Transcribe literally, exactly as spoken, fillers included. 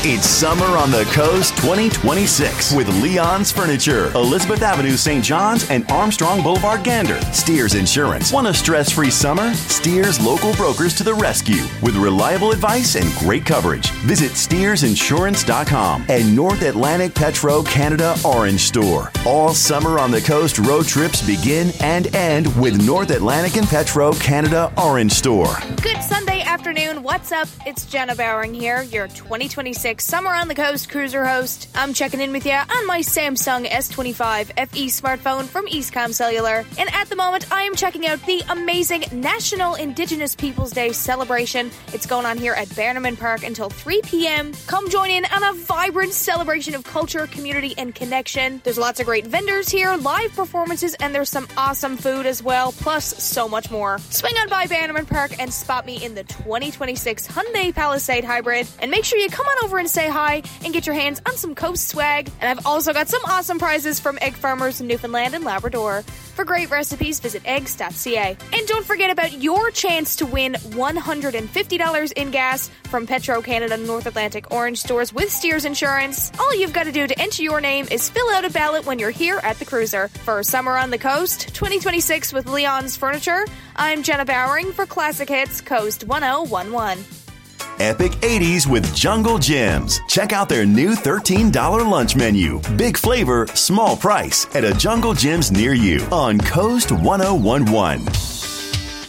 It's Summer on the Coast twenty twenty-six with Leon's Furniture, Elizabeth Avenue, Saint John's, and Armstrong Boulevard, Gander. Steers Insurance. Want a stress-free summer? Steers local brokers to the rescue with reliable advice and great coverage. Visit steers insurance dot com and North Atlantic Petro Canada Orange Store. All Summer on the Coast road trips begin and end with North Atlantic and Petro Canada Orange Store. Good Sunday afternoon. What's up? It's Jenna Bowering here, your twenty twenty-six Summer on the Coast cruiser host. I'm checking in with you on my Samsung S twenty-five F E smartphone from Eastcom Cellular. And at the moment, I am checking out the amazing National Indigenous Peoples Day celebration. It's going on here at Bannerman Park until three p.m. Come join in on a vibrant celebration of culture, community, and connection. There's lots of great vendors here, live performances, and there's some awesome food as well, plus so much more. Swing on by Bannerman Park and spot me in the twenty twenty-six Hyundai Palisade Hybrid. And make sure you come on over and say hi and get your hands on some Coast swag. And I've also got some awesome prizes from egg farmers in Newfoundland and Labrador. For great recipes, visit eggs dot c a. And don't forget about your chance to win one hundred fifty dollars in gas from Petro Canada North Atlantic Orange Stores with Steers Insurance. All you've got to do to enter your name is fill out a ballot when you're here at the cruiser. For Summer on the Coast twenty twenty-six with Leon's Furniture, I'm Jenna Bowering for Classic Hits Coast one oh one one. Epic eighties with Jungle Gyms. Check out their new thirteen dollars lunch menu. Big flavor, small price at a Jungle Gyms near you on Coast one oh one one.